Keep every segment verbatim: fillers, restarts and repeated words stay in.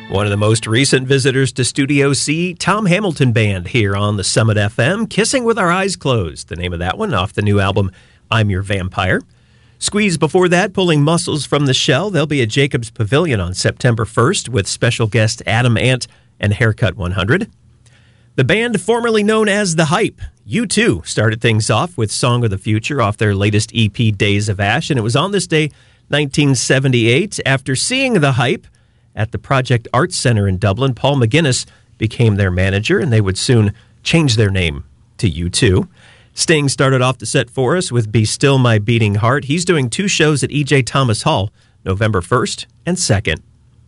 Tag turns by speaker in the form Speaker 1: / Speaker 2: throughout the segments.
Speaker 1: One of the most recent visitors to Studio C, Tom Hamilton Band here on the Summit F M, Kissing with Our Eyes Closed, the name of that one, off the new album, I'm Your Vampire. Squeeze before that, Pulling Muscles from the Shell. They'll be at Jacobs Pavilion on September first with special guest Adam Ant and Haircut one hundred. The band formerly known as The Hype, U two, started things off with Song of the Future off their latest E P, Days of Ash, and it was on this day, nineteen seventy-eight, after seeing The Hype at the Project Arts Center in Dublin, Paul McGuinness became their manager, and they would soon change their name to U two. Sting started off the set for us with Be Still My Beating Heart. He's doing two shows at E J Thomas Hall, November first and second.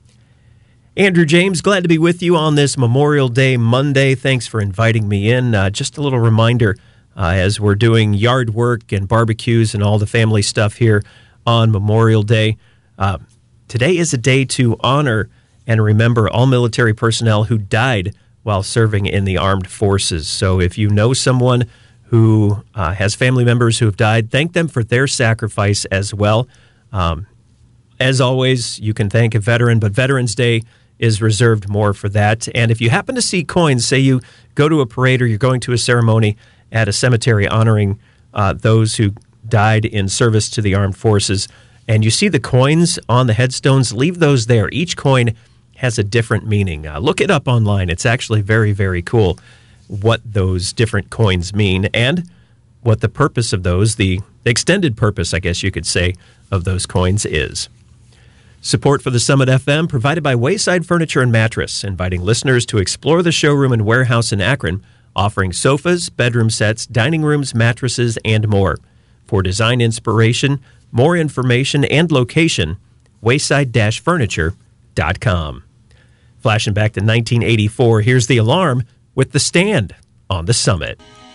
Speaker 1: Andrew James, glad to be with you on this Memorial Day Monday. Thanks for inviting me in. Uh, just a little reminder, uh, as we're doing yard work and barbecues and all the family stuff here on Memorial Day, uh, today is a day to honor and remember all military personnel who died while serving in the armed forces. So if you know someone who uh, has family members who have died, thank them for their sacrifice as well. Um, as always, you can thank a veteran, but Veterans Day is reserved more for that. And if you happen to see coins, say you go to a parade or you're going to a ceremony at a cemetery honoring uh, those who died in service to the armed forces, and you see the coins on the headstones, leave those there. Each coin has a different meaning. Uh, look it up online. It's actually very, very cool what those different coins mean and what the purpose of those, the extended purpose, I guess you could say, of those coins is. Support for the Summit F M provided by Wayside Furniture and Mattress, inviting listeners to explore the showroom and warehouse in Akron, offering sofas, bedroom sets, dining rooms, mattresses, and more. For design inspiration, more information, and location, wayside dash furniture dot com. Flashing back to nineteen eighty-four, here's The Alarm with The Stand on the Summit.